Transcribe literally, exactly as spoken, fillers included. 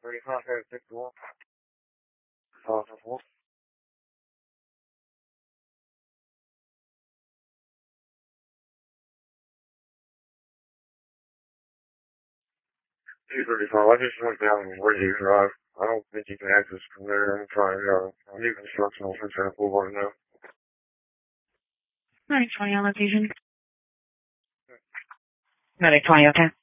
Three contact six one. Possible. two thirty-five. I just went down Whittier Drive. I don't think you can access from there. I'm trying uh, new construction on Central Boulevard now. nine twenty on location. Medic twenty, okay.